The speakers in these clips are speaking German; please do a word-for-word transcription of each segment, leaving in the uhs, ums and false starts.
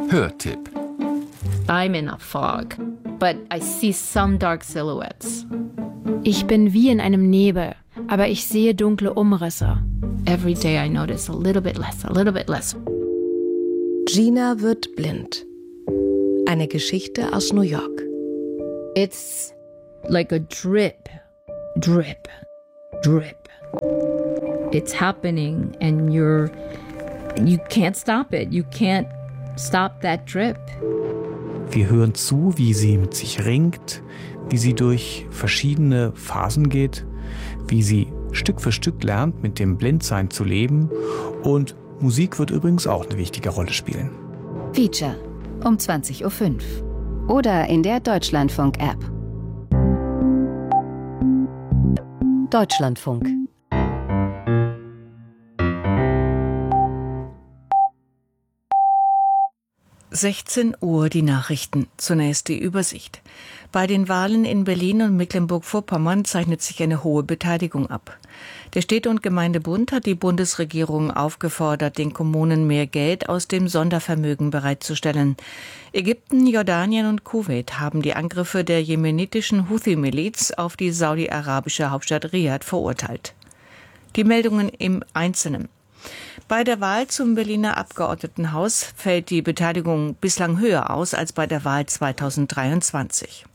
Hörtipp. I'm in a fog, but I see some dark silhouettes. Ich bin wie in einem Nebel, aber ich sehe dunkle Umrisse. Every day I notice a little bit less, a little bit less. Gina wird blind. Eine Geschichte aus New York. It's like a drip, drip, drip. It's happening and you're, you can't stop it. You can't stop that drip. Wir hören zu, wie sie mit sich ringt, wie sie durch verschiedene Phasen geht, wie sie Stück für Stück lernt, mit dem Blindsein zu leben. Und Musik wird übrigens auch eine wichtige Rolle spielen. Feature um zwanzig Uhr fünf oder in der Deutschlandfunk-App. Deutschlandfunk. sechzehn Uhr die Nachrichten. Zunächst die Übersicht. Bei den Wahlen in Berlin und Mecklenburg-Vorpommern zeichnet sich eine hohe Beteiligung ab. Der Städte- und Gemeindebund hat die Bundesregierung aufgefordert, den Kommunen mehr Geld aus dem Sondervermögen bereitzustellen. Ägypten, Jordanien und Kuwait haben die Angriffe der jemenitischen Houthi-Miliz auf die saudi-arabische Hauptstadt Riad verurteilt. Die Meldungen im Einzelnen. Bei der Wahl zum Berliner Abgeordnetenhaus fällt die Beteiligung bislang höher aus als bei der Wahl zweitausenddreiundzwanzig.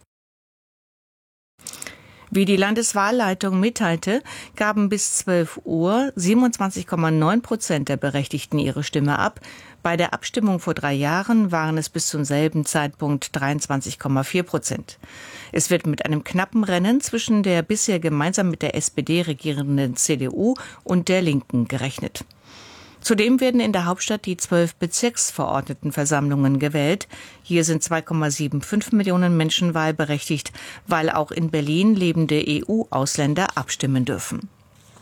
Wie die Landeswahlleitung mitteilte, gaben bis zwölf Uhr siebenundzwanzig Komma neun Prozent der Berechtigten ihre Stimme ab. Bei der Abstimmung vor drei Jahren waren es bis zum selben Zeitpunkt dreiundzwanzig Komma vier Prozent. Es wird mit einem knappen Rennen zwischen der bisher gemeinsam mit der S P D regierenden C D U und der Linken gerechnet. Zudem werden in der Hauptstadt die zwölf Bezirksverordnetenversammlungen gewählt. Hier sind zwei Komma fünfundsiebzig Millionen Menschen wahlberechtigt, weil auch in Berlin lebende E U-Ausländer abstimmen dürfen.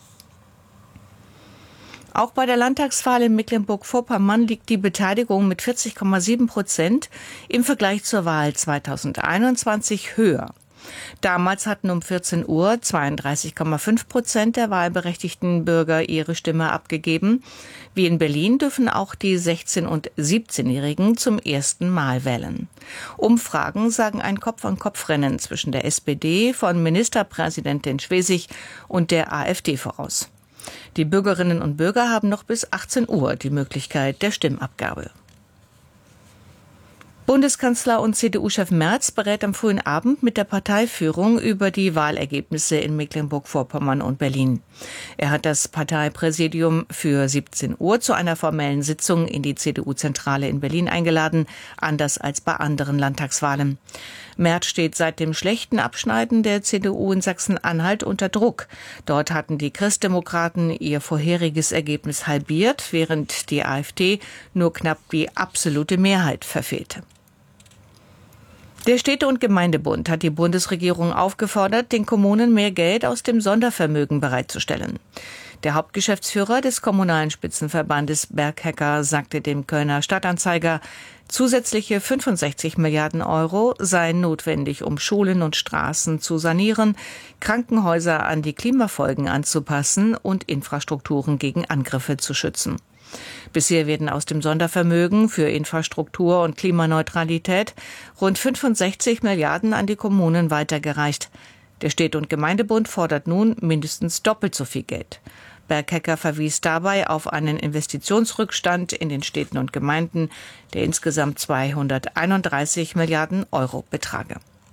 Auch bei der Landtagswahl in Mecklenburg-Vorpommern liegt die Beteiligung mit vierzig Komma sieben Prozent im Vergleich zur Wahl zweitausendeinundzwanzig höher. Damals hatten um vierzehn Uhr zweiunddreißig Komma fünf Prozent der wahlberechtigten Bürger ihre Stimme abgegeben. Wie in Berlin dürfen auch die sechzehn- und siebzehnjährigen zum ersten Mal wählen. Umfragen sagen ein Kopf-an-Kopf-Rennen zwischen der S P D von Ministerpräsidentin Schwesig und der AfD voraus. Die Bürgerinnen und Bürger haben noch bis achtzehn Uhr die Möglichkeit der Stimmabgabe. Bundeskanzler und C D U-Chef Merz berät am frühen Abend mit der Parteiführung über die Wahlergebnisse in Mecklenburg-Vorpommern und Berlin. Er hat das Parteipräsidium für siebzehn Uhr zu einer formellen Sitzung in die C D U-Zentrale in Berlin eingeladen, anders als bei anderen Landtagswahlen. Merz steht seit dem schlechten Abschneiden der C D U in Sachsen-Anhalt unter Druck. Dort hatten die Christdemokraten ihr vorheriges Ergebnis halbiert, während die AfD nur knapp die absolute Mehrheit verfehlte. Der Städte- und Gemeindebund hat die Bundesregierung aufgefordert, den Kommunen mehr Geld aus dem Sondervermögen bereitzustellen. Der Hauptgeschäftsführer des Kommunalen Spitzenverbandes Berghecker sagte dem Kölner Stadtanzeiger, zusätzliche fünfundsechzig Milliarden Euro seien notwendig, um Schulen und Straßen zu sanieren, Krankenhäuser an die Klimafolgen anzupassen und Infrastrukturen gegen Angriffe zu schützen. Bisher werden aus dem Sondervermögen für Infrastruktur und Klimaneutralität rund fünfundsechzig Milliarden an die Kommunen weitergereicht. Der Städte- und Gemeindebund fordert nun mindestens doppelt so viel Geld. Berghecker verwies dabei auf einen Investitionsrückstand in den Städten und Gemeinden, der insgesamt zweihunderteinunddreißig Milliarden Euro betrage.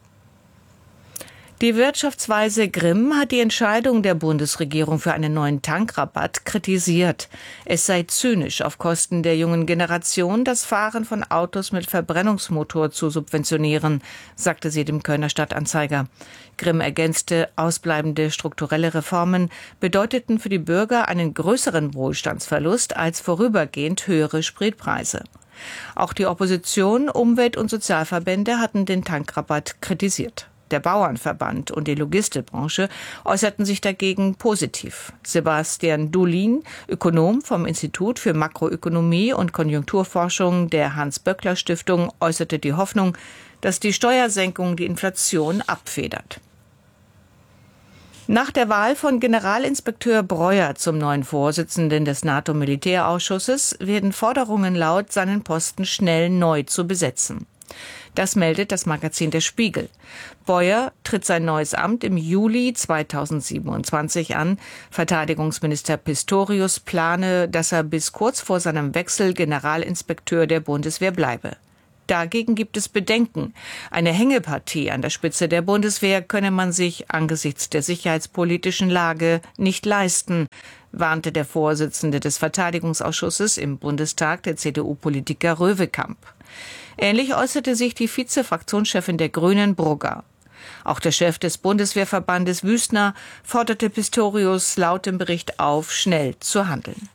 Die Wirtschaftsweise Grimm hat die Entscheidung der Bundesregierung für einen neuen Tankrabatt kritisiert. Es sei zynisch, auf Kosten der jungen Generation das Fahren von Autos mit Verbrennungsmotor zu subventionieren, sagte sie dem Kölner Stadtanzeiger. Grimm ergänzte, ausbleibende strukturelle Reformen bedeuteten für die Bürger einen größeren Wohlstandsverlust als vorübergehend höhere Spritpreise. Auch die Opposition, Umwelt- und Sozialverbände hatten den Tankrabatt kritisiert. Der Bauernverband und die Logistikbranche äußerten sich dagegen positiv. Sebastian Dulin, Ökonom vom Institut für Makroökonomie und Konjunkturforschung der Hans-Böckler-Stiftung, äußerte die Hoffnung, dass die Steuersenkung die Inflation abfedert. Nach der Wahl von Generalinspekteur Breuer zum neuen Vorsitzenden des NATO-Militärausschusses werden Forderungen laut, seinen Posten schnell neu zu besetzen. Das meldet das Magazin Der Spiegel. Breuer tritt sein neues Amt im Juli zweitausendsiebenundzwanzig an. Verteidigungsminister Pistorius plane, dass er bis kurz vor seinem Wechsel Generalinspekteur der Bundeswehr bleibe. Dagegen gibt es Bedenken. Eine Hängepartie an der Spitze der Bundeswehr könne man sich angesichts der sicherheitspolitischen Lage nicht leisten, warnte der Vorsitzende des Verteidigungsausschusses im Bundestag, der C D U-Politiker Röwekamp. Ähnlich äußerte sich die Vize-Fraktionschefin der Grünen, Brugger. Auch der Chef des Bundeswehrverbandes Wüstner forderte Pistorius laut dem Bericht auf, schnell zu handeln.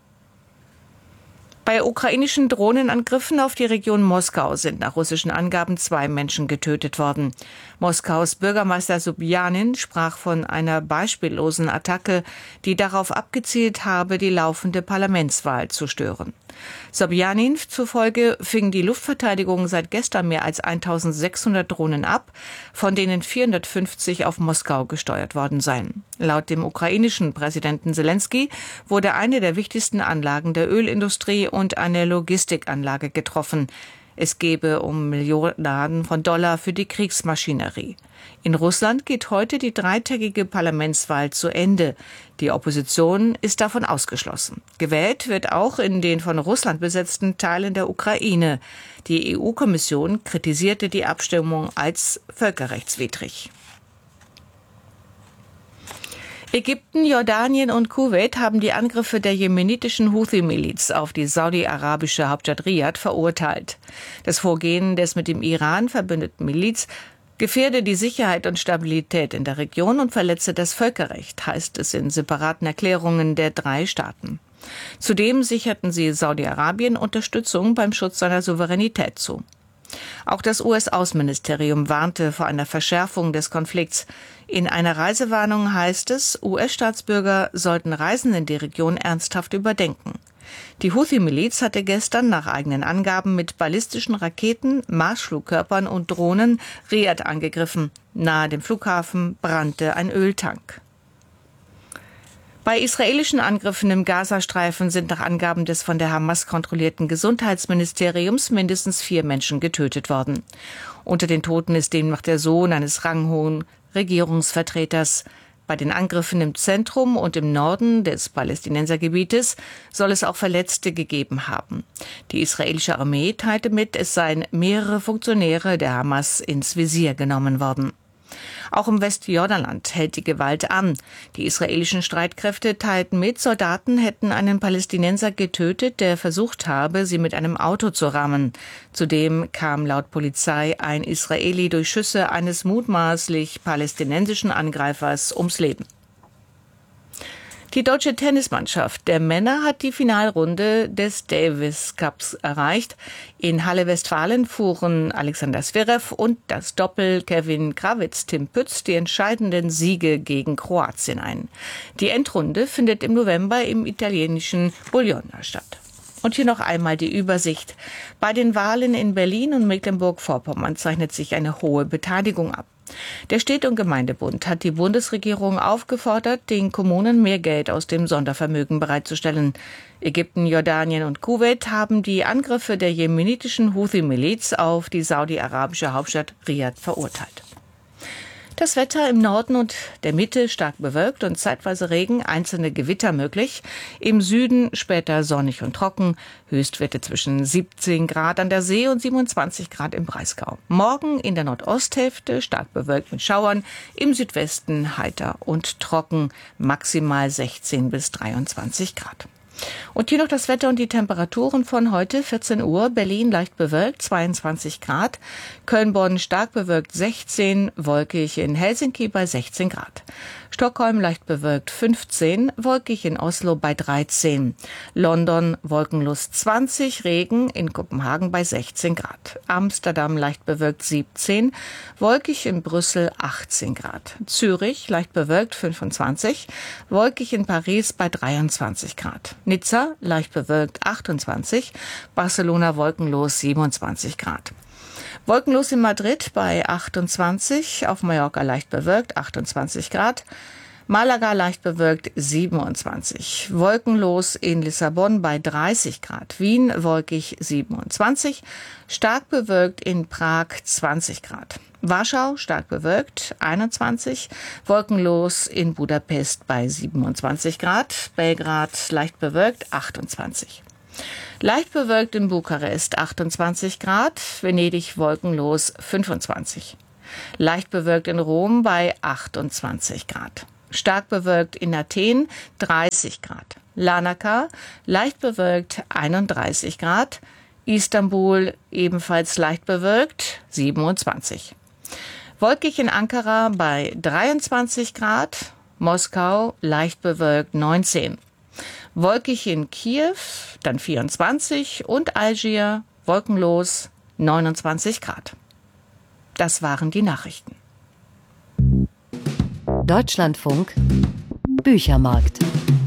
Bei ukrainischen Drohnenangriffen auf die Region Moskau sind nach russischen Angaben zwei Menschen getötet worden. Moskaus Bürgermeister Sobjanin sprach von einer beispiellosen Attacke, die darauf abgezielt habe, die laufende Parlamentswahl zu stören. Sobjanin zufolge fing die Luftverteidigung seit gestern mehr als eintausendsechshundert Drohnen ab, von denen vierhundertfünfzig auf Moskau gesteuert worden seien. Laut dem ukrainischen Präsidenten Selenskyj wurde eine der wichtigsten Anlagen der Ölindustrie und eine Logistikanlage getroffen. Es gebe um Millionen von Dollar für die Kriegsmaschinerie. In Russland geht heute die dreitägige Parlamentswahl zu Ende. Die Opposition ist davon ausgeschlossen. Gewählt wird auch in den von Russland besetzten Teilen der Ukraine. Die E U-Kommission kritisierte die Abstimmung als völkerrechtswidrig. Ägypten, Jordanien und Kuwait haben die Angriffe der jemenitischen Houthi-Miliz auf die saudi-arabische Hauptstadt Riad verurteilt. Das Vorgehen des mit dem Iran verbündeten Miliz gefährde die Sicherheit und Stabilität in der Region und verletze das Völkerrecht, heißt es in separaten Erklärungen der drei Staaten. Zudem sicherten sie Saudi-Arabien Unterstützung beim Schutz seiner Souveränität zu. Auch das U S-Außenministerium warnte vor einer Verschärfung des Konflikts. In einer Reisewarnung heißt es, U S-Staatsbürger sollten Reisen in die Region ernsthaft überdenken. Die Houthi-Miliz hatte gestern nach eigenen Angaben mit ballistischen Raketen, Marschflugkörpern und Drohnen Riad angegriffen. Nahe dem Flughafen brannte ein Öltank. Bei israelischen Angriffen im Gazastreifen sind nach Angaben des von der Hamas kontrollierten Gesundheitsministeriums mindestens vier Menschen getötet worden. Unter den Toten ist demnach der Sohn eines ranghohen Regierungsvertreters. Bei den Angriffen im Zentrum und im Norden des Palästinensergebietes soll es auch Verletzte gegeben haben. Die israelische Armee teilte mit, es seien mehrere Funktionäre der Hamas ins Visier genommen worden. Auch im Westjordanland hält die Gewalt an. Die israelischen Streitkräfte teilten mit, Soldaten hätten einen Palästinenser getötet, der versucht habe, sie mit einem Auto zu rammen. Zudem kam laut Polizei ein Israeli durch Schüsse eines mutmaßlich palästinensischen Angreifers ums Leben. Die deutsche Tennismannschaft der Männer hat die Finalrunde des Davis Cups erreicht. In Halle-Westfalen fuhren Alexander Zverev und das Doppel Kevin Krawitz-Tim Pütz die entscheidenden Siege gegen Kroatien ein. Die Endrunde findet im November im italienischen Bologna statt. Und hier noch einmal die Übersicht. Bei den Wahlen in Berlin und Mecklenburg-Vorpommern zeichnet sich eine hohe Beteiligung ab. Der Städte- und Gemeindebund hat die Bundesregierung aufgefordert, den Kommunen mehr Geld aus dem Sondervermögen bereitzustellen. Ägypten, Jordanien und Kuwait haben die Angriffe der jemenitischen Houthi-Miliz auf die saudi-arabische Hauptstadt Riad verurteilt. Das Wetter im Norden und der Mitte stark bewölkt und zeitweise Regen, einzelne Gewitter möglich. Im Süden später sonnig und trocken. Höchstwerte zwischen siebzehn Grad an der See und siebenundzwanzig Grad im Breisgau. Morgen in der Nordosthälfte stark bewölkt mit Schauern. Im Südwesten heiter und trocken, maximal sechzehn bis dreiundzwanzig Grad. Und hier noch das Wetter und die Temperaturen von heute, vierzehn Uhr, Berlin leicht bewölkt, zweiundzwanzig Grad, Köln-Bonn stark bewölkt, sechzehn, wolkig in Helsinki bei sechzehn Grad. Stockholm leicht bewölkt, fünfzehn, wolkig in Oslo bei dreizehn. London wolkenlos zwanzig, Regen in Kopenhagen bei sechzehn Grad. Amsterdam leicht bewölkt, siebzehn, wolkig in Brüssel achtzehn Grad. Zürich leicht bewölkt, fünfundzwanzig, wolkig in Paris bei dreiundzwanzig Grad. Nizza leicht bewölkt, achtundzwanzig, Barcelona wolkenlos, siebenundzwanzig Grad. Wolkenlos in Madrid bei achtundzwanzig, auf Mallorca leicht bewölkt, achtundzwanzig Grad. Malaga leicht bewölkt, siebenundzwanzig. Wolkenlos in Lissabon bei dreißig Grad. Wien wolkig, siebenundzwanzig. Stark bewölkt in Prag, zwanzig Grad. Warschau stark bewölkt, einundzwanzig. Wolkenlos in Budapest bei siebenundzwanzig Grad. Belgrad leicht bewölkt, achtundzwanzig. Leicht bewölkt in Bukarest, achtundzwanzig Grad. Venedig wolkenlos, fünfundzwanzig. Leicht bewölkt in Rom bei achtundzwanzig Grad. Stark bewölkt in Athen, dreißig Grad. Larnaca, leicht bewölkt, einunddreißig Grad. Istanbul, ebenfalls leicht bewölkt, siebenundzwanzig. Wolkig in Ankara bei dreiundzwanzig Grad. Moskau, leicht bewölkt, neunzehn. Wolkig in Kiew, dann vierundzwanzig. Und Algier, wolkenlos, neunundzwanzig Grad. Das waren die Nachrichten. Deutschlandfunk Büchermarkt.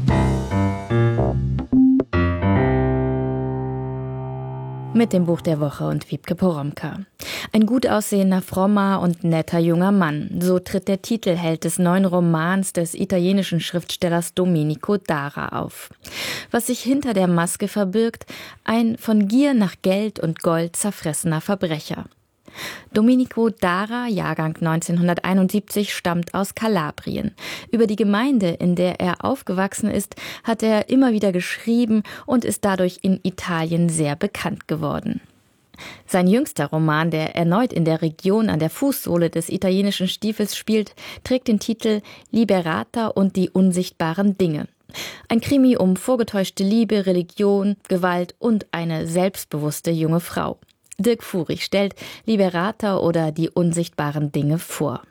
Mit dem Buch der Woche und Wiebke Poromka. Ein gut aussehender, frommer und netter junger Mann. So tritt der Titelheld des neuen Romans des italienischen Schriftstellers Domenico Dara auf. Was sich hinter der Maske verbirgt, ein von Gier nach Geld und Gold zerfressener Verbrecher. Domenico Dara, Jahrgang neunzehnhunderteinundsiebzig, stammt aus Kalabrien. Über die Gemeinde, in der er aufgewachsen ist, hat er immer wieder geschrieben und ist dadurch in Italien sehr bekannt geworden. Sein jüngster Roman, der erneut in der Region an der Fußsohle des italienischen Stiefels spielt, trägt den Titel Liberata und die unsichtbaren Dinge. Ein Krimi um vorgetäuschte Liebe, Religion, Gewalt und eine selbstbewusste junge Frau. Dirk Furich stellt Liberata oder die unsichtbaren Dinge vor.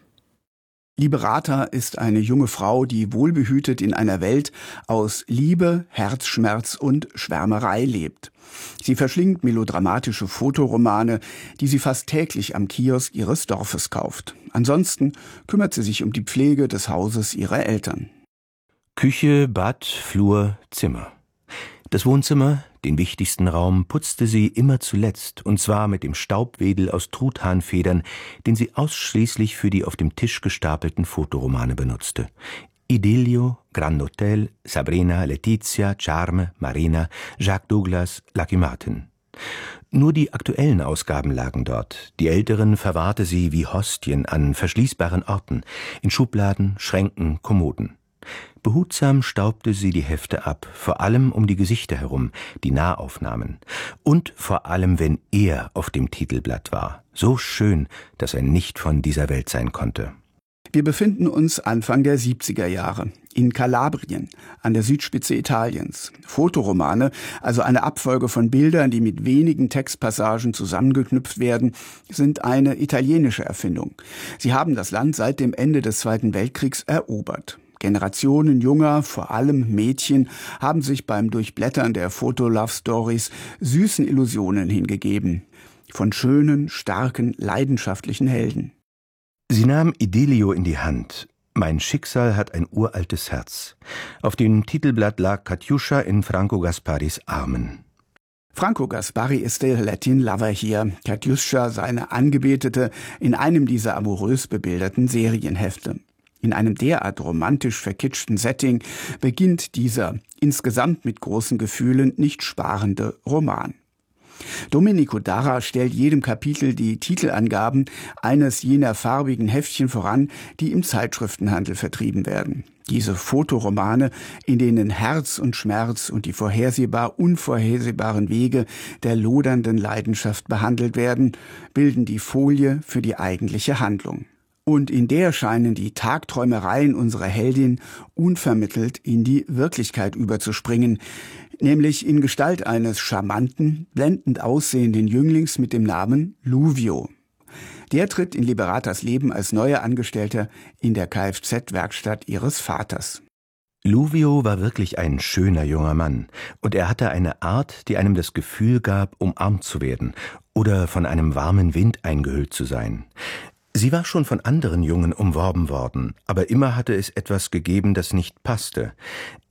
Liberata ist eine junge Frau, die wohlbehütet in einer Welt aus Liebe, Herzschmerz und Schwärmerei lebt. Sie verschlingt melodramatische Fotoromane, die sie fast täglich am Kiosk ihres Dorfes kauft. Ansonsten kümmert sie sich um die Pflege des Hauses ihrer Eltern. Küche, Bad, Flur, Zimmer. Das Wohnzimmer, den wichtigsten Raum, putzte sie immer zuletzt, und zwar mit dem Staubwedel aus Truthahnfedern, den sie ausschließlich für die auf dem Tisch gestapelten Fotoromane benutzte. Idillio, Grand Hotel, Sabrina, Letizia, Charme, Marina, Jacques Douglas, Lucky Martin. Nur die aktuellen Ausgaben lagen dort. Die älteren verwahrte sie wie Hostien an verschließbaren Orten, in Schubladen, Schränken, Kommoden. Behutsam staubte sie die Hefte ab, vor allem um die Gesichter herum, die Nahaufnahmen. Und vor allem, wenn er auf dem Titelblatt war. So schön, dass er nicht von dieser Welt sein konnte. Wir befinden uns Anfang der siebziger Jahre in Kalabrien, an der Südspitze Italiens. Fotoromane, also eine Abfolge von Bildern, die mit wenigen Textpassagen zusammengeknüpft werden, sind eine italienische Erfindung. Sie haben das Land seit dem Ende des Zweiten Weltkriegs erobert. Generationen junger, vor allem Mädchen, haben sich beim Durchblättern der Foto-Love-Stories süßen Illusionen hingegeben. Von schönen, starken, leidenschaftlichen Helden. Sie nahm Idillio in die Hand. Mein Schicksal hat ein uraltes Herz. Auf dem Titelblatt lag Katjuscha in Franco Gasparis Armen. Franco Gaspari ist der Latin Lover hier, Katjuscha seine Angebetete, in einem dieser amorös bebilderten Serienhefte. In einem derart romantisch verkitschten Setting beginnt dieser, insgesamt mit großen Gefühlen nicht sparende Roman. Domenico Dara stellt jedem Kapitel die Titelangaben eines jener farbigen Heftchen voran, die im Zeitschriftenhandel vertrieben werden. Diese Fotoromane, in denen Herz und Schmerz und die vorhersehbar unvorhersehbaren Wege der lodernden Leidenschaft behandelt werden, bilden die Folie für die eigentliche Handlung. Und in der scheinen die Tagträumereien unserer Heldin unvermittelt in die Wirklichkeit überzuspringen, nämlich in Gestalt eines charmanten, blendend aussehenden Jünglings mit dem Namen Luvio. Der tritt in Liberatas Leben als neuer Angestellter in der Kfz-Werkstatt ihres Vaters. Luvio war wirklich ein schöner junger Mann, und er hatte eine Art, die einem das Gefühl gab, umarmt zu werden oder von einem warmen Wind eingehüllt zu sein. Sie war schon von anderen Jungen umworben worden, aber immer hatte es etwas gegeben, das nicht passte.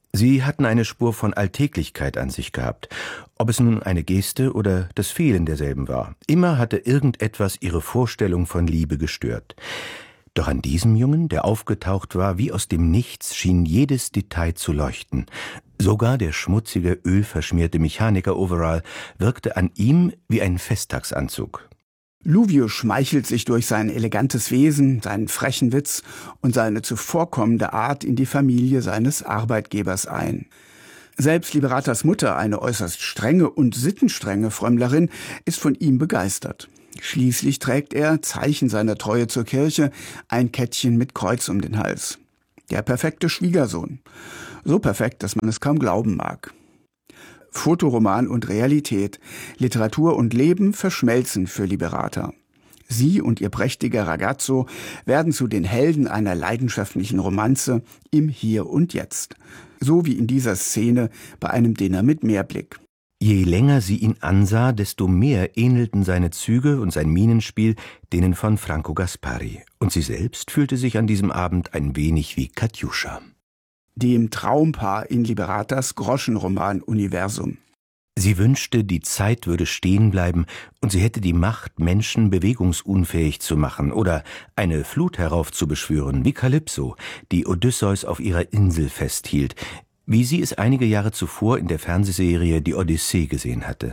Sie hatten eine Spur von Alltäglichkeit an sich gehabt, ob es nun eine Geste oder das Fehlen derselben war. Immer hatte irgendetwas ihre Vorstellung von Liebe gestört. Doch an diesem Jungen, der aufgetaucht war wie aus dem Nichts, schien jedes Detail zu leuchten. Sogar der schmutzige, ölverschmierte Mechaniker-Overall wirkte an ihm wie ein Festtagsanzug. Luvio schmeichelt sich durch sein elegantes Wesen, seinen frechen Witz und seine zuvorkommende Art in die Familie seines Arbeitgebers ein. Selbst Liberatas Mutter, eine äußerst strenge und sittenstrenge Frömmlerin, ist von ihm begeistert. Schließlich trägt er, Zeichen seiner Treue zur Kirche, ein Kettchen mit Kreuz um den Hals. Der perfekte Schwiegersohn. So perfekt, dass man es kaum glauben mag. Fotoroman und Realität, Literatur und Leben verschmelzen für Liberata. Sie und ihr prächtiger Ragazzo werden zu den Helden einer leidenschaftlichen Romanze im Hier und Jetzt. So wie in dieser Szene bei einem Dinner mit Meerblick. Je länger sie ihn ansah, desto mehr ähnelten seine Züge und sein Mienenspiel denen von Franco Gaspari. Und sie selbst fühlte sich an diesem Abend ein wenig wie Katjuscha. Dem Traumpaar in Liberatas Groschenroman-Universum. Sie wünschte, die Zeit würde stehen bleiben und sie hätte die Macht, Menschen bewegungsunfähig zu machen oder eine Flut heraufzubeschwören, wie Kalypso, die Odysseus auf ihrer Insel festhielt, wie sie es einige Jahre zuvor in der Fernsehserie Die Odyssee gesehen hatte.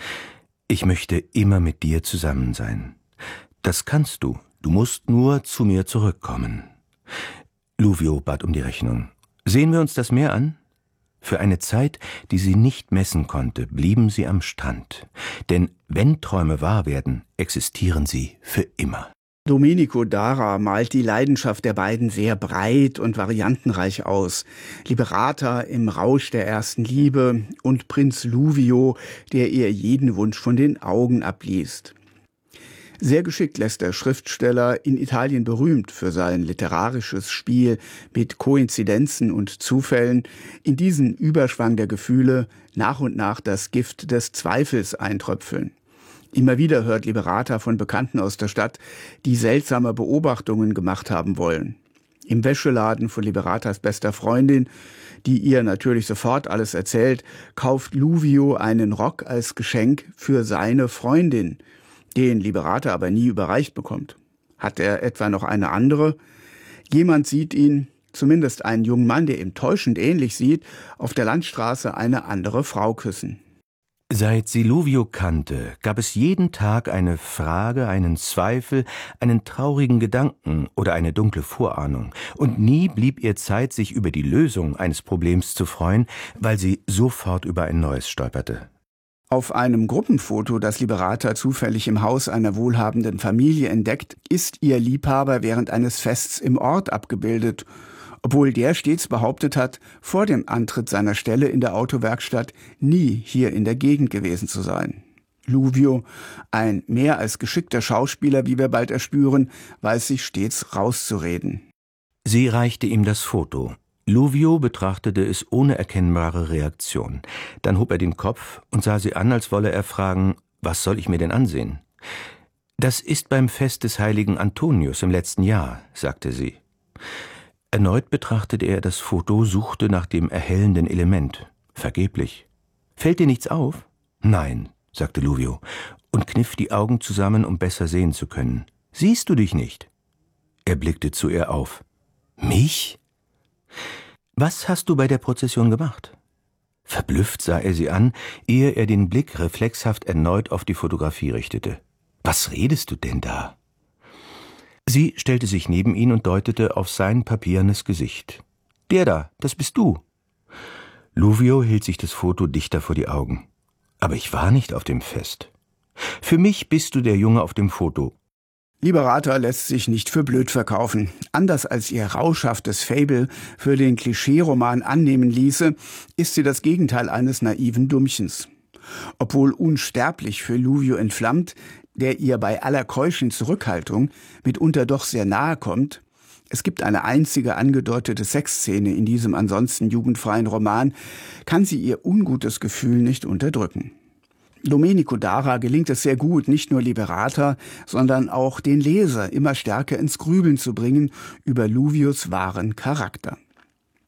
Ich möchte immer mit dir zusammen sein. Das kannst du, du musst nur zu mir zurückkommen. Luvio bat um die Rechnung. Sehen wir uns das Meer an? Für eine Zeit, die sie nicht messen konnte, blieben sie am Strand. Denn wenn Träume wahr werden, existieren sie für immer. Domenico Dara malt die Leidenschaft der beiden sehr breit und variantenreich aus. Liberata im Rausch der ersten Liebe und Prinz Luvio, der ihr jeden Wunsch von den Augen abliest. Sehr geschickt lässt der Schriftsteller, in Italien berühmt für sein literarisches Spiel mit Koinzidenzen und Zufällen, in diesen Überschwang der Gefühle nach und nach das Gift des Zweifels eintröpfeln. Immer wieder hört Liberata von Bekannten aus der Stadt, die seltsame Beobachtungen gemacht haben wollen. Im Wäscheladen von Liberatas bester Freundin, die ihr natürlich sofort alles erzählt, kauft Luvio einen Rock als Geschenk für seine Freundin, den Liberata aber nie überreicht bekommt. Hat er etwa noch eine andere? Jemand sieht ihn, zumindest einen jungen Mann, der ihm täuschend ähnlich sieht, auf der Landstraße eine andere Frau küssen. Seit sie Luvio kannte, gab es jeden Tag eine Frage, einen Zweifel, einen traurigen Gedanken oder eine dunkle Vorahnung. Und nie blieb ihr Zeit, sich über die Lösung eines Problems zu freuen, weil sie sofort über ein neues stolperte. Auf einem Gruppenfoto, das Liberata zufällig im Haus einer wohlhabenden Familie entdeckt, ist ihr Liebhaber während eines Fests im Ort abgebildet, obwohl der stets behauptet hat, vor dem Antritt seiner Stelle in der Autowerkstatt nie hier in der Gegend gewesen zu sein. Luvio, ein mehr als geschickter Schauspieler, wie wir bald erspüren, weiß sich stets rauszureden. Sie reichte ihm das Foto. Luvio betrachtete es ohne erkennbare Reaktion. Dann hob er den Kopf und sah sie an, als wolle er fragen, was soll ich mir denn ansehen? Das ist beim Fest des heiligen Antonius im letzten Jahr, sagte sie. Erneut betrachtete er das Foto, suchte nach dem erhellenden Element. Vergeblich. Fällt dir nichts auf? Nein, sagte Luvio und kniff die Augen zusammen, um besser sehen zu können. Siehst du dich nicht? Er blickte zu ihr auf. Mich? Was hast du bei der Prozession gemacht? Verblüfft sah er sie an, ehe er den Blick reflexhaft erneut auf die Fotografie richtete. Was redest du denn da? Sie stellte sich neben ihn und deutete auf sein papiernes Gesicht. Der da, das bist du. Luvio hielt sich das Foto dichter vor die Augen. Aber ich war nicht auf dem Fest. Für mich bist du der Junge auf dem Foto. Liberata lässt sich nicht für blöd verkaufen. Anders als ihr rauschhaftes Faible für den Klischee-Roman annehmen ließe, ist sie das Gegenteil eines naiven Dummchens. Obwohl unsterblich für Luvio entflammt, der ihr bei aller keuschen Zurückhaltung mitunter doch sehr nahe kommt, es gibt eine einzige angedeutete Sexszene in diesem ansonsten jugendfreien Roman, kann sie ihr ungutes Gefühl nicht unterdrücken. Domenico Dara gelingt es sehr gut, nicht nur Liberata, sondern auch den Leser immer stärker ins Grübeln zu bringen über Luvios wahren Charakter.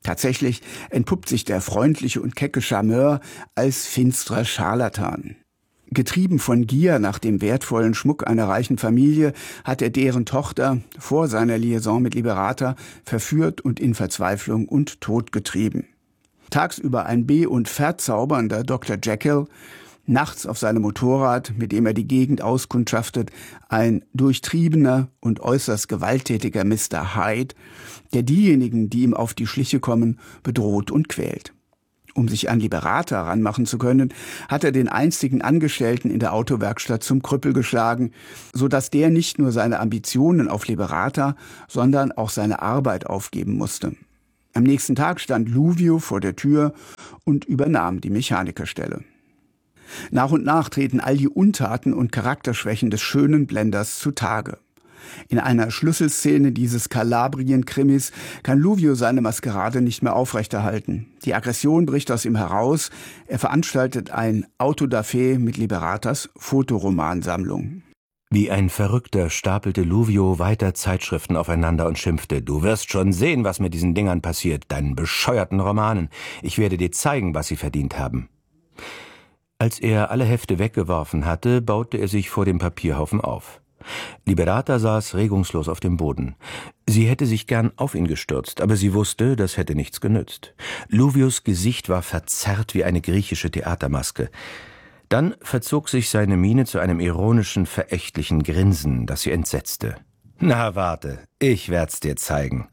Tatsächlich entpuppt sich der freundliche und kecke Charmeur als finsterer Scharlatan. Getrieben von Gier nach dem wertvollen Schmuck einer reichen Familie hat er deren Tochter vor seiner Liaison mit Liberata verführt und in Verzweiflung und Tod getrieben. Tagsüber ein be- und verzaubernder Doktor Jekyll, nachts auf seinem Motorrad, mit dem er die Gegend auskundschaftet, ein durchtriebener und äußerst gewalttätiger Mister Hyde, der diejenigen, die ihm auf die Schliche kommen, bedroht und quält. Um sich an Liberata ranmachen zu können, hat er den einstigen Angestellten in der Autowerkstatt zum Krüppel geschlagen, so dass der nicht nur seine Ambitionen auf Liberata, sondern auch seine Arbeit aufgeben musste. Am nächsten Tag stand Luvio vor der Tür und übernahm die Mechanikerstelle. Nach und nach treten all die Untaten und Charakterschwächen des schönen Blenders zutage. In einer Schlüsselszene dieses Kalabrien-Krimis kann Luvio seine Maskerade nicht mehr aufrechterhalten. Die Aggression bricht aus ihm heraus. Er veranstaltet ein Autodafé mit Liberatas Fotoromansammlung. Wie ein Verrückter stapelte Luvio weiter Zeitschriften aufeinander und schimpfte: »Du wirst schon sehen, was mit diesen Dingern passiert, deinen bescheuerten Romanen. Ich werde dir zeigen, was sie verdient haben.« Als er alle Hefte weggeworfen hatte, baute er sich vor dem Papierhaufen auf. Liberata saß regungslos auf dem Boden. Sie hätte sich gern auf ihn gestürzt, aber sie wusste, das hätte nichts genützt. Luvios Gesicht war verzerrt wie eine griechische Theatermaske. Dann verzog sich seine Miene zu einem ironischen, verächtlichen Grinsen, das sie entsetzte. »Na, warte, ich werd's dir zeigen.«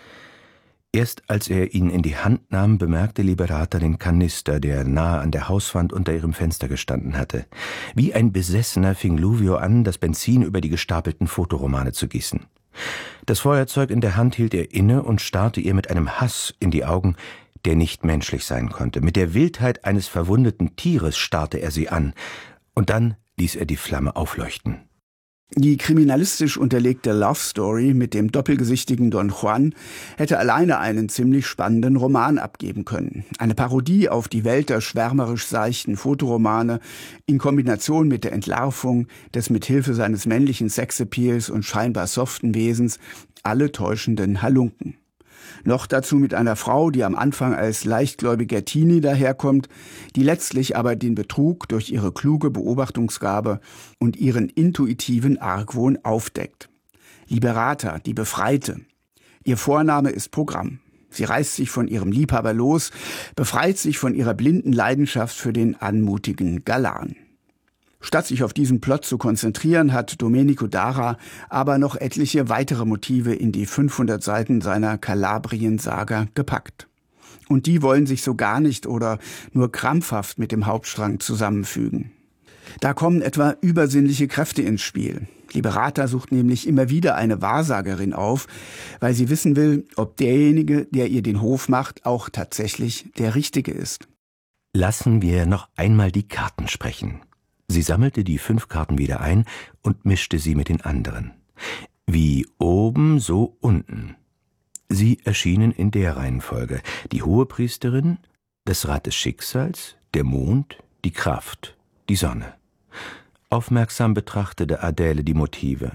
Erst als er ihn in die Hand nahm, bemerkte Liberata den Kanister, der nahe an der Hauswand unter ihrem Fenster gestanden hatte. Wie ein Besessener fing Luvio an, das Benzin über die gestapelten Fotoromane zu gießen. Das Feuerzeug in der Hand hielt er inne und starrte ihr mit einem Hass in die Augen, der nicht menschlich sein konnte. Mit der Wildheit eines verwundeten Tieres starrte er sie an, und dann ließ er die Flamme aufleuchten. Die kriminalistisch unterlegte Love Story mit dem doppelgesichtigen Don Juan hätte alleine einen ziemlich spannenden Roman abgeben können. Eine Parodie auf die Welt der schwärmerisch seichten Fotoromane in Kombination mit der Entlarvung des mithilfe seines männlichen Sexappeals und scheinbar soften Wesens alle täuschenden Halunken. Noch dazu mit einer Frau, die am Anfang als leichtgläubiger Teenie daherkommt, die letztlich aber den Betrug durch ihre kluge Beobachtungsgabe und ihren intuitiven Argwohn aufdeckt. Liberata, die Befreite. Ihr Vorname ist Programm. Sie reißt sich von ihrem Liebhaber los, befreit sich von ihrer blinden Leidenschaft für den anmutigen Galan. Statt sich auf diesen Plot zu konzentrieren, hat Domenico Dara aber noch etliche weitere Motive in die fünfhundert Seiten seiner Kalabrien-Saga gepackt. Und die wollen sich so gar nicht oder nur krampfhaft mit dem Hauptstrang zusammenfügen. Da kommen etwa übersinnliche Kräfte ins Spiel. Liberata sucht nämlich immer wieder eine Wahrsagerin auf, weil sie wissen will, ob derjenige, der ihr den Hof macht, auch tatsächlich der Richtige ist. Lassen wir noch einmal die Karten sprechen. Sie sammelte die fünf Karten wieder ein und mischte sie mit den anderen. Wie oben, so unten. Sie erschienen in der Reihenfolge: die Hohepriesterin, das Rad des Schicksals, der Mond, die Kraft, die Sonne. Aufmerksam betrachtete Adele die Motive.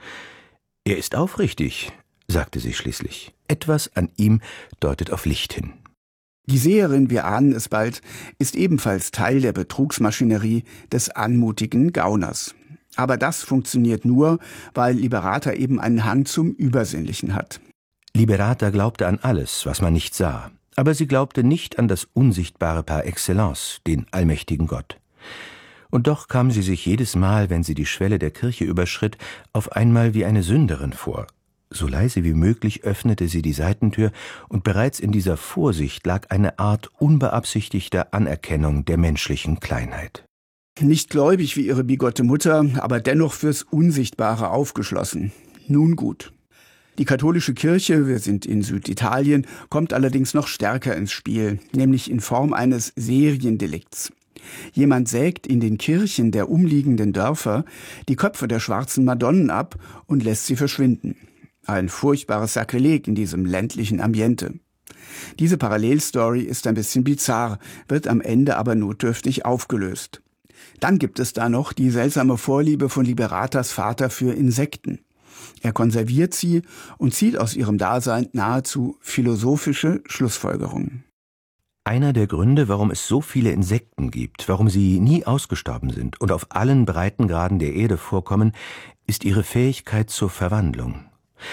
»Er ist aufrichtig«, sagte sie schließlich. »Etwas an ihm deutet auf Licht hin.« Die Seherin, wir ahnen es bald, ist ebenfalls Teil der Betrugsmaschinerie des anmutigen Gauners. Aber das funktioniert nur, weil Liberata eben einen Hang zum Übersinnlichen hat. Liberata glaubte an alles, was man nicht sah, aber sie glaubte nicht an das Unsichtbare par excellence, den allmächtigen Gott. Und doch kam sie sich jedes Mal, wenn sie die Schwelle der Kirche überschritt, auf einmal wie eine Sünderin vor. So leise wie möglich öffnete sie die Seitentür, und bereits in dieser Vorsicht lag eine Art unbeabsichtigter Anerkennung der menschlichen Kleinheit. Nicht gläubig wie ihre bigotte Mutter, aber dennoch fürs Unsichtbare aufgeschlossen. Nun gut. Die katholische Kirche, wir sind in Süditalien, kommt allerdings noch stärker ins Spiel, nämlich in Form eines Seriendelikts. Jemand sägt in den Kirchen der umliegenden Dörfer die Köpfe der schwarzen Madonnen ab und lässt sie verschwinden. Ein furchtbares Sakrileg in diesem ländlichen Ambiente. Diese Parallelstory ist ein bisschen bizarr, wird am Ende aber notdürftig aufgelöst. Dann gibt es da noch die seltsame Vorliebe von Liberatas Vater für Insekten. Er konserviert sie und zieht aus ihrem Dasein nahezu philosophische Schlussfolgerungen. Einer der Gründe, warum es so viele Insekten gibt, warum sie nie ausgestorben sind und auf allen Breitengraden der Erde vorkommen, ist ihre Fähigkeit zur Verwandlung.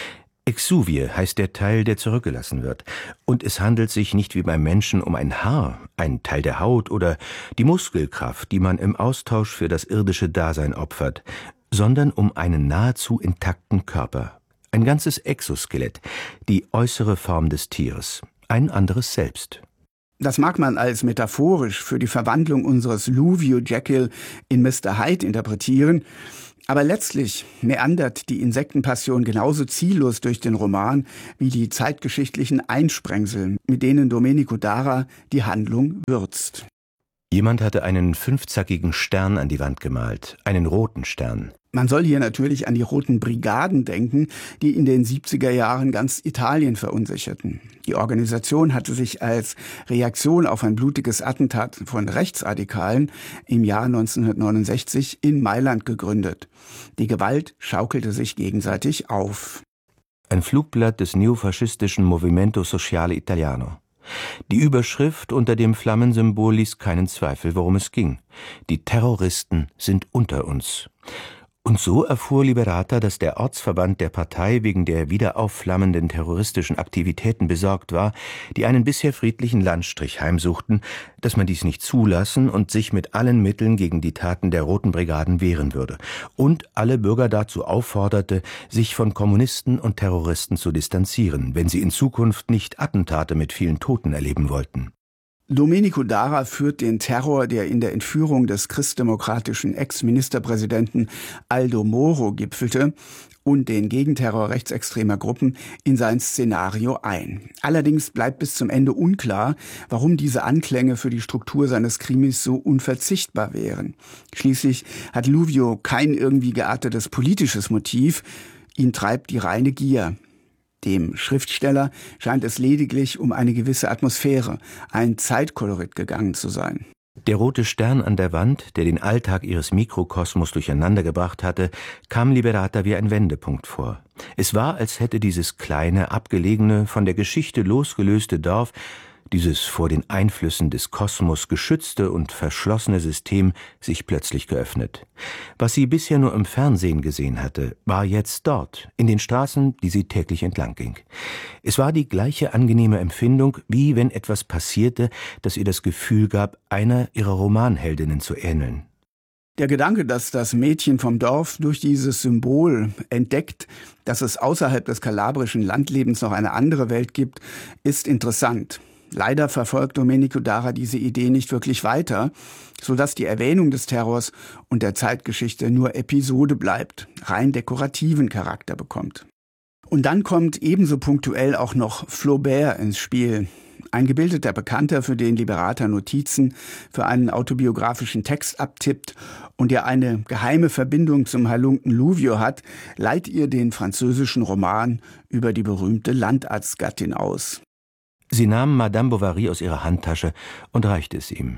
Exuvie heißt der Teil, der zurückgelassen wird. Und es handelt sich nicht wie beim Menschen um ein Haar, ein Teil der Haut oder die Muskelkraft, die man im Austausch für das irdische Dasein opfert, sondern um einen nahezu intakten Körper. Ein ganzes Exoskelett, die äußere Form des Tieres, ein anderes Selbst. Das mag man als metaphorisch für die Verwandlung unseres Luvio Jekyll in Mister Hyde interpretieren, aber letztlich meandert die Insektenpassion genauso ziellos durch den Roman wie die zeitgeschichtlichen Einsprengsel, mit denen Domenico Dara die Handlung würzt. Jemand hatte einen fünfzackigen Stern an die Wand gemalt, einen roten Stern. Man soll hier natürlich an die Roten Brigaden denken, die in den siebziger Jahren ganz Italien verunsicherten. Die Organisation hatte sich als Reaktion auf ein blutiges Attentat von Rechtsradikalen im Jahr neunzehnhundertneunundsechzig in Mailand gegründet. Die Gewalt schaukelte sich gegenseitig auf. Ein Flugblatt des neofaschistischen Movimento Sociale Italiano. Die Überschrift unter dem Flammensymbol ließ keinen Zweifel, worum es ging. Die Terroristen sind unter uns. Und so erfuhr Liberata, dass der Ortsverband der Partei wegen der wieder aufflammenden terroristischen Aktivitäten besorgt war, die einen bisher friedlichen Landstrich heimsuchten, dass man dies nicht zulassen und sich mit allen Mitteln gegen die Taten der Roten Brigaden wehren würde und alle Bürger dazu aufforderte, sich von Kommunisten und Terroristen zu distanzieren, wenn sie in Zukunft nicht Attentate mit vielen Toten erleben wollten. Domenico Dara führt den Terror, der in der Entführung des christdemokratischen Ex-Ministerpräsidenten Aldo Moro gipfelte, und den Gegenterror rechtsextremer Gruppen in sein Szenario ein. Allerdings bleibt bis zum Ende unklar, warum diese Anklänge für die Struktur seines Krimis so unverzichtbar wären. Schließlich hat Luvio kein irgendwie geartetes politisches Motiv, ihn treibt die reine Gier. Dem Schriftsteller scheint es lediglich um eine gewisse Atmosphäre, ein Zeitkolorit gegangen zu sein. Der rote Stern an der Wand, der den Alltag ihres Mikrokosmos durcheinandergebracht hatte, kam Liberata wie ein Wendepunkt vor. Es war, als hätte dieses kleine, abgelegene, von der Geschichte losgelöste Dorf, dieses vor den Einflüssen des Kosmos geschützte und verschlossene System, sich plötzlich geöffnet. Was sie bisher nur im Fernsehen gesehen hatte, war jetzt dort, in den Straßen, die sie täglich entlang ging. Es war die gleiche angenehme Empfindung, wie wenn etwas passierte, das ihr das Gefühl gab, einer ihrer Romanheldinnen zu ähneln. Der Gedanke, dass das Mädchen vom Dorf durch dieses Symbol entdeckt, dass es außerhalb des kalabrischen Landlebens noch eine andere Welt gibt, ist interessant. Leider verfolgt Domenico Dara diese Idee nicht wirklich weiter, sodass die Erwähnung des Terrors und der Zeitgeschichte nur Episode bleibt, rein dekorativen Charakter bekommt. Und dann kommt ebenso punktuell auch noch Flaubert ins Spiel. Ein gebildeter Bekannter, für den Liberata Notizen für einen autobiografischen Text abtippt und der eine geheime Verbindung zum Halunken Luvio hat, leiht ihr den französischen Roman über die berühmte Landarztgattin aus. Sie nahm Madame Bovary aus ihrer Handtasche und reichte es ihm.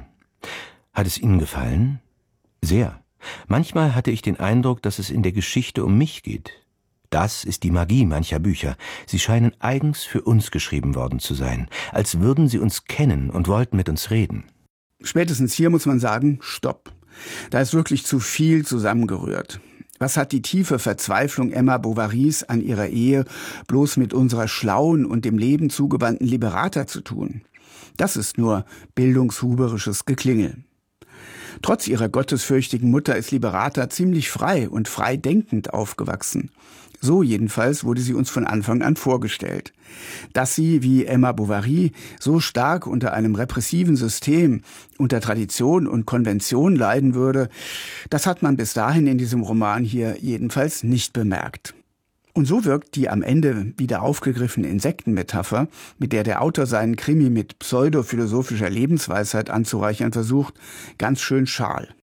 Hat es Ihnen gefallen? Sehr. Manchmal hatte ich den Eindruck, dass es in der Geschichte um mich geht. Das ist die Magie mancher Bücher. Sie scheinen eigens für uns geschrieben worden zu sein, als würden sie uns kennen und wollten mit uns reden. Spätestens hier muss man sagen, stopp. Da ist wirklich zu viel zusammengerührt. Was hat die tiefe Verzweiflung Emma Bovarys an ihrer Ehe bloß mit unserer schlauen und dem Leben zugewandten Liberata zu tun? Das ist nur bildungshuberisches Geklingel. Trotz ihrer gottesfürchtigen Mutter ist Liberata ziemlich frei und frei denkend aufgewachsen. So jedenfalls wurde sie uns von Anfang an vorgestellt. Dass sie, wie Emma Bovary, so stark unter einem repressiven System, unter Tradition und Konvention leiden würde, das hat man bis dahin in diesem Roman hier jedenfalls nicht bemerkt. Und so wirkt die am Ende wieder aufgegriffene Insektenmetapher, mit der der Autor seinen Krimi mit pseudophilosophischer Lebensweisheit anzureichern versucht, ganz schön schal.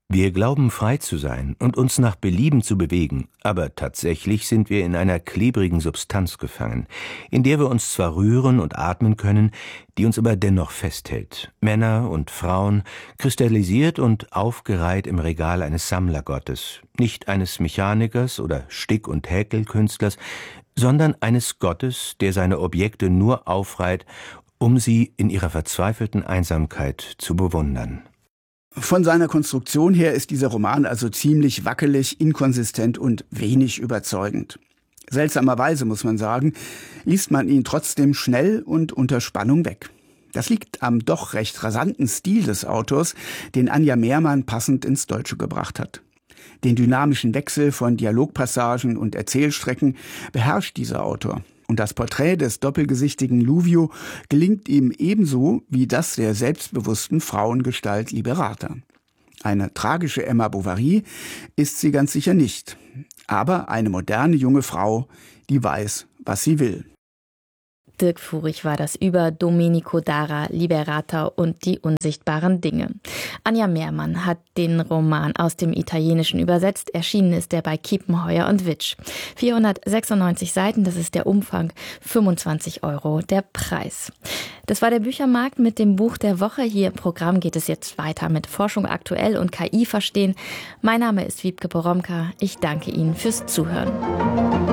Wir glauben, frei zu sein und uns nach Belieben zu bewegen, aber tatsächlich sind wir in einer klebrigen Substanz gefangen, in der wir uns zwar rühren und atmen können, die uns aber dennoch festhält. Männer und Frauen, kristallisiert und aufgereiht im Regal eines Sammlergottes, nicht eines Mechanikers oder Stick- und Häkelkünstlers, sondern eines Gottes, der seine Objekte nur aufreiht, um sie in ihrer verzweifelten Einsamkeit zu bewundern. Von seiner Konstruktion her ist dieser Roman also ziemlich wackelig, inkonsistent und wenig überzeugend. Seltsamerweise, muss man sagen, liest man ihn trotzdem schnell und unter Spannung weg. Das liegt am doch recht rasanten Stil des Autors, den Anja Mehrmann passend ins Deutsche gebracht hat. Den dynamischen Wechsel von Dialogpassagen und Erzählstrecken beherrscht dieser Autor. Und das Porträt des doppelgesichtigen Luvio gelingt ihm ebenso wie das der selbstbewussten Frauengestalt Liberata. Eine tragische Emma Bovary ist sie ganz sicher nicht, aber eine moderne junge Frau, die weiß, was sie will. Dirk Furich war das über Domenico Dara, Liberata und die unsichtbaren Dinge. Anja Mehrmann hat den Roman aus dem Italienischen übersetzt. Erschienen ist er bei Kiepenheuer und Witsch. vierhundertsechsundneunzig Seiten, das ist der Umfang, fünfundzwanzig Euro der Preis. Das war der Büchermarkt mit dem Buch der Woche. Hier im Programm geht es jetzt weiter mit Forschung aktuell und K I verstehen. Mein Name ist Wiebke Poromka. Ich danke Ihnen fürs Zuhören.